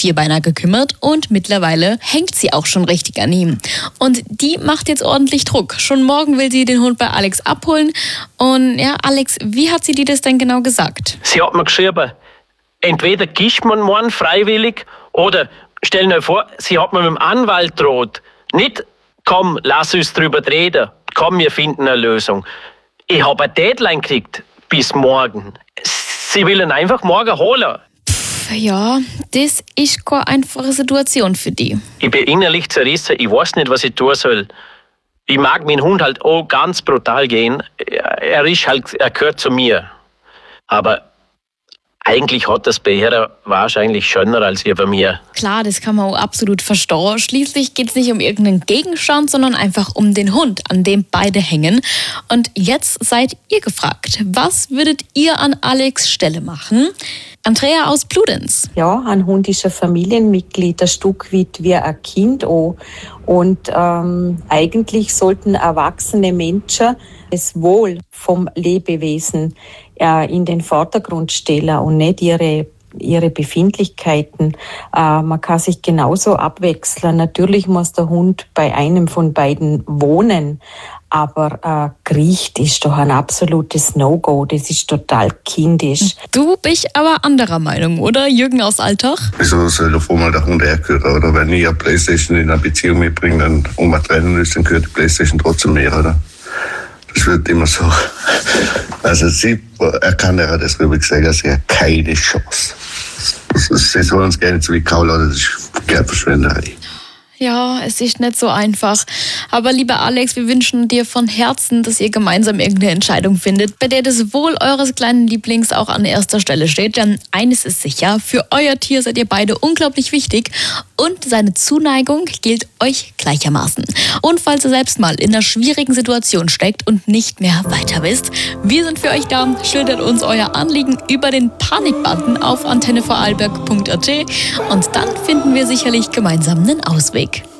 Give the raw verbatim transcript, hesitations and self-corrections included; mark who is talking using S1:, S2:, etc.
S1: Vierbeiner gekümmert und mittlerweile hängt sie auch schon richtig an ihm. Und die macht jetzt ordentlich Druck. Schon morgen will sie den Hund bei Alex abholen. Und ja, Alex, wie hat sie dir das denn genau gesagt?
S2: Sie hat mir geschrieben, entweder gibst man morgen freiwillig oder stell dir vor, sie hat mir mit dem Anwalt droht. Nicht, komm, lass uns drüber reden. Komm, wir finden eine Lösung. Ich habe eine Deadline gekriegt bis morgen. Sie will ihn einfach morgen holen.
S1: Pff, ja, das ist keine einfache Situation für die.
S2: Ich bin innerlich zerrissen. Ich weiß nicht, was ich tun soll. Ich mag meinen Hund halt auch ganz brutal gehen. Er ist halt, er gehört zu mir. Aber eigentlich hat das bei ihr wahrscheinlich schöner als ihr bei mir.
S1: Klar, das kann man auch absolut verstehen. Schließlich geht es nicht um irgendeinen Gegenstand, sondern einfach um den Hund, an dem beide hängen. Und jetzt seid ihr gefragt. Was würdet ihr an Alex' Stelle machen? Andrea aus Bludenz.
S3: Ja, ein Hund ist ein Familienmitglied, ein Stück weit wie ein Kind auch. Und ähm, eigentlich sollten erwachsene Menschen das Wohl vom Lebewesen äh, in den Vordergrund stellen und nicht ihre ihre Befindlichkeiten. Äh, man kann sich genauso abwechseln. Natürlich muss der Hund bei einem von beiden wohnen, aber äh, Gericht ist doch ein absolutes No-Go. Das ist total kindisch.
S1: Du bist aber anderer Meinung, oder Jürgen aus Altach?
S4: Wieso soll auf einmal der Hund hergehören? Oder wenn ich eine Playstation in eine Beziehung mitbringe, dann um eine trennen ist, dann gehört die Playstation trotzdem mehr, oder? Das wird immer so. Also sie, er kann ja das rüber sagen, sie hat keine Chance. Das ist, sie sollen uns gerne zu wie Kaul, das ist Geldverschwenderei.
S1: Ja, es ist nicht so einfach. Aber lieber Alex, wir wünschen dir von Herzen, dass ihr gemeinsam irgendeine Entscheidung findet, bei der das Wohl eures kleinen Lieblings auch an erster Stelle steht. Denn eines ist sicher, für euer Tier seid ihr beide unglaublich wichtig und seine Zuneigung gilt euch gleichermaßen. Und falls ihr selbst mal in einer schwierigen Situation steckt und nicht mehr weiter wisst, wir sind für euch da. Schildert uns euer Anliegen über den Panikbutton auf antenne vorarlberg punkt at und dann finden wir sicherlich gemeinsam einen Ausweg.